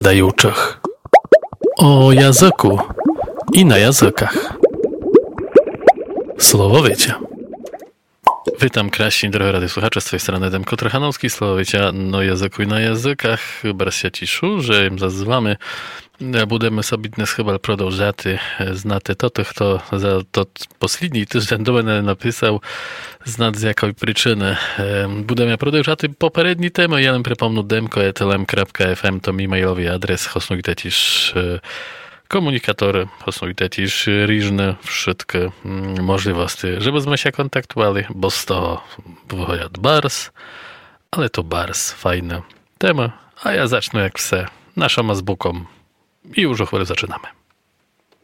Dajuczach. O języku i na językach. Słowowiecie. Witam kraśni, drogie radiosłuchacze, z tej strony Demko Trochanowski, Słowowiecie no języku i na językach. Bardzo cieszę, że im zazywamy. Budeme sobie dnes chyba продовжати знати то, хто за тот послідній тиждень до мене написав, знати з якої причини. Будемо продовжати попередні теми. Я вам припомню demko.tlm.fm to mi mailowy adres. Hosnujte też komunikatory, hosnujte też różne wszystkie możliwości, żeby z nami się kontaktowali, bo z toho wychodzi bars, ale to bars fajne temy. A ja zacznę jak все, naszą azbuką. I już o chwilę zaczynamy.